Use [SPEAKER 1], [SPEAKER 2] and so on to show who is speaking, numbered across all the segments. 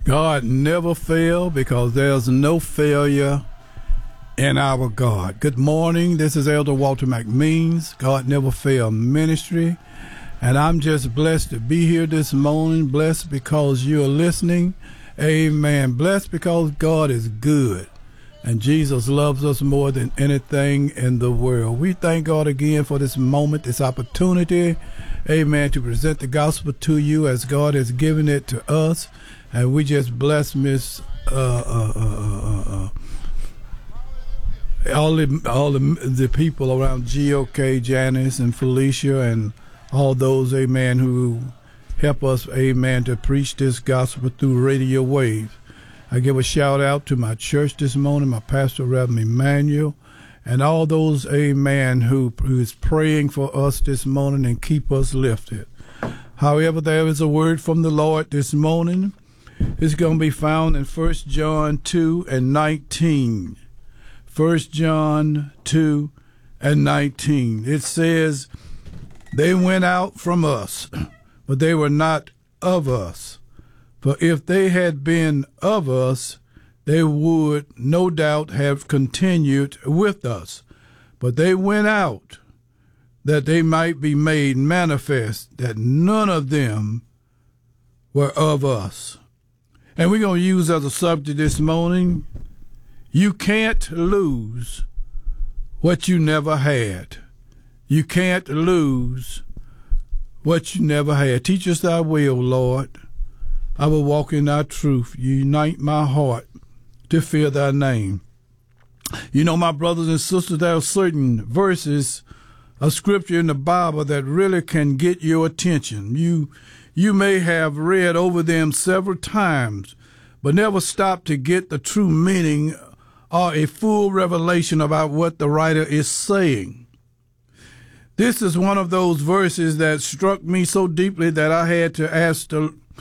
[SPEAKER 1] God never fails because there's no failure in our God. Good morning. This is Elder Walter McMeans, God Never Fail Ministry. And I'm just blessed to be here this morning. Blessed because you're listening. Amen. Blessed because God is good. And Jesus loves us more than anything in the world. We thank God again for this moment, this opportunity, amen, to present the gospel to you as God has given it to us. And we just bless Miss all the people around GOK, Janice and Felicia, and all those, amen, who help us, amen, to preach this gospel through radio waves. I give a shout out to my church this morning, my pastor, Reverend Emmanuel, and all those, amen, who is praying for us this morning and keep us lifted. However, there is a word from the Lord this morning. It's going to be found in 1 John 2 and 19. 1 John 2 and 19. It says, "They went out from us, but they were not of us. For if they had been of us, they would no doubt have continued with us. But they went out, that they might be made manifest that none of them were of us." And we're going to use as a subject this morning, you can't lose what you never had. You can't lose what you never had. Teach us thy will, Lord. I will walk in thy truth. Unite my heart to fear thy name. You know, my brothers and sisters, there are certain verses of scripture in the Bible that really can get your attention. You may have read over them several times, but never stop to get the true meaning or a full revelation about what the writer is saying. This is one of those verses that struck me so deeply that I had to ask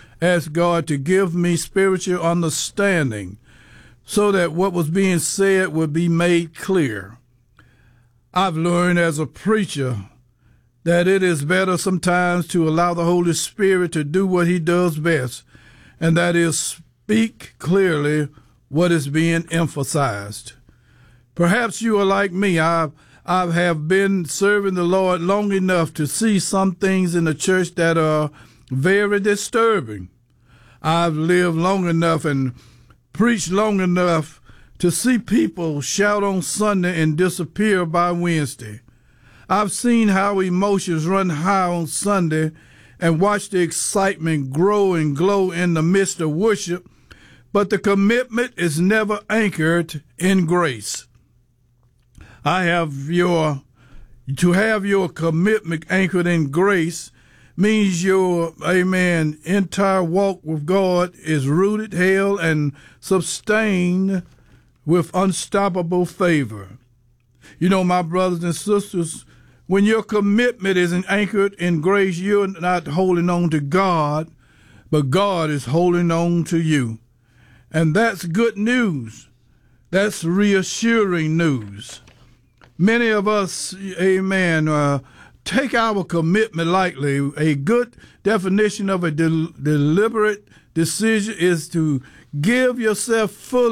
[SPEAKER 1] God to give me spiritual understanding so that what was being said would be made clear. I've learned as a preacher that it is better sometimes to allow the Holy Spirit to do what he does best, and that is speak clearly what is being emphasized. Perhaps you are like me. I have been serving the Lord long enough to see some things in the church that are very disturbing. I've lived long enough and preached long enough to see people shout on Sunday and disappear by Wednesday. I've seen how emotions run high on Sunday and watched the excitement grow and glow in the midst of worship, but the commitment is never anchored in grace. To have your commitment anchored in grace means your, amen, entire walk with God is rooted, held, and sustained with unstoppable favor. You know, my brothers and sisters, when your commitment isn't anchored in grace, you're not holding on to God, but God is holding on to you. And that's good news. That's reassuring news. Many of us, amen, take our commitment lightly. A good definition of a deliberate decision is to give yourself fully